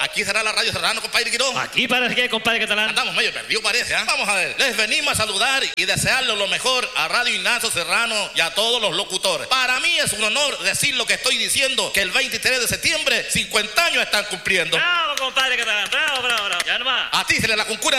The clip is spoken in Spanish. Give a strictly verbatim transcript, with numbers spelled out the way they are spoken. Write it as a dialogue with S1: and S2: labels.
S1: Aquí será la Radio Serrano, compadre Quirón.
S2: Aquí parece que, compadre Catalán.
S1: Andamos medio perdidos, parece, ¿eh? Vamos a ver. Les venimos a saludar y desearles lo mejor a Radio Ignacio Serrano y a todos los locutores. Para mí es un honor decir lo que estoy diciendo, que el veintitrés de septiembre cincuenta años están cumpliendo.
S2: Bravo, compadre Catalán. Bravo, bravo, bravo. Ya nomás.
S1: A ti se le la concura.